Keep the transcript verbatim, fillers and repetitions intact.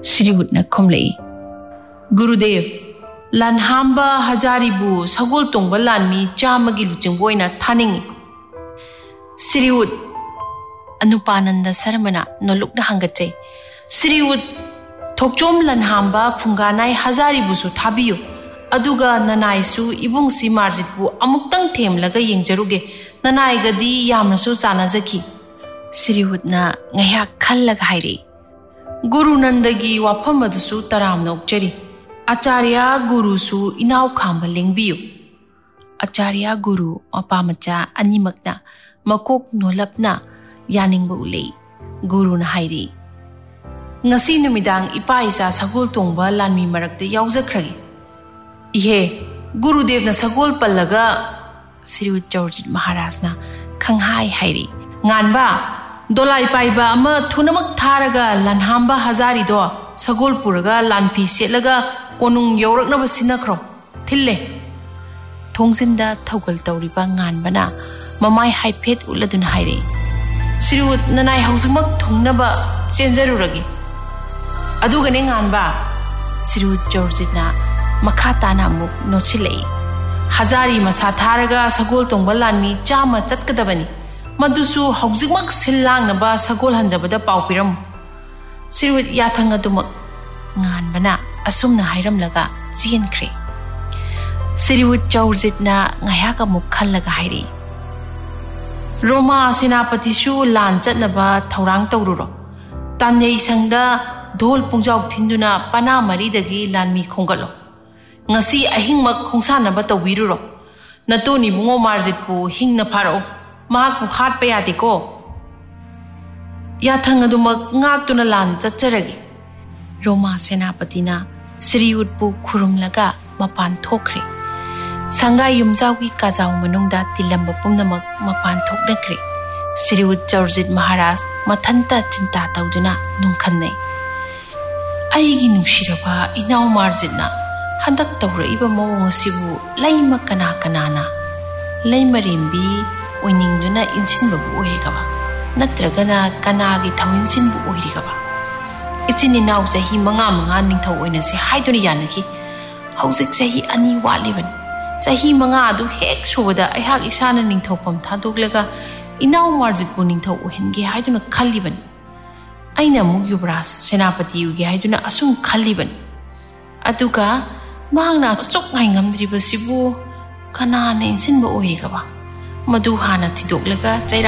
Siriwutna khomlei. Gurudev, Lanhamba Hazaribu Sagol Tongba Lanmi Chamagi Luchingboina Taningi. Siriwut Anupananda Saramana no look the hangate. Siriwut Tokchom Lanhamba Funganai Hazaribusu Tabiyo. Aduga Nanaisu Ibung Si Marjitbu Amuktang Tem Laga Yingjaruge Nanai Gadi Yamnasu Sanazaki. Siriwutna Ngaya Kallaga Hairi. Guru Nandagi Wapamadusu Taram Nokjari. Acharya Guru Su Inau Kamba Lingbiu. Acharya Guru Apamacha Animakna Makok Nolapna Yaningbu Ulei. Guru Nahairi. Ngasi Numidang Ipaisa Sagol Tongba Lanmi Marakte Yauzakragi. Ihe Gurudev na Sagol Palaga Siriwut Chaurjit Maharajna Kanghai Hairi. Nganba Dolai Paiba Ama Tunamak Taraga Lanhamba Hazari do Sagol Puraga Lanpi Setlaga Konung Yoraknaba Sinakro Tille Tongsinda Togal Tauriba Nganbana Mamai Haipet Uladun Hairi. Siriwut Nanai Hausumak Tongnaba Chenjaruragi. Adugane Nganba Siriwut Chaurjitna Makatana Muk Nochilei. Hazari Masataraga Sagol Tongba Lanmi Chama Chatkadabani. Madusu Hausimak Silang Naba Sagol Hanjabada Paupiram. Siriwut Yatangadumak Nganbana Asumna Hiram Laga Zien Kre. Siriwut Chaurjitna Ngayaka Mukallaga Hairi. Roma Senapatishu Lan Chatnaba Taurang Taururo. Tanyai Sangda Dol Pungjau Tinduna Pana Maridagi Lanmi Kongalo. Ngasi ahingmak khongsanaba tawiruro. Natoni bungo Marjitpu hingna pharo. Mahakpu hatpa yade ko. Yathangadumak ngaktuna lan chacharagi. Roma Senapatina Siriwutpu khurumlaga mapan thokre. Sangai yumjawi kajau manungda tilamba pumnamak mapan thoknakre. Siriwut Chaurjit Maharaj mathanta chinta tawduna nungkhannai. Aigi nungshiraba inau Marjitna Handak Tauraiba Mawang Sibu Laima Kana Kanana Laimarimbi Winingduna Insinbabu Oirigaba Natragana Kanagi Tawinsinbu Oirigaba Itini now Sahi Manga Manga Ningtau Oinasi Haiduni Yanaki Hauzik Sahi Ani Waliban Sahi Manga do Hek Shuda I had Isana Ningtopam Taduglaga Inau Marjit Buningtau Ohengi Haiduna Kaliban Aina Mugubras Senapati Ugi Haiduna Asum Kaliban Aduga Magna Chok Ngam Dribasibu Kanana Insinba Oirigaba Madu Hana Tidoglaga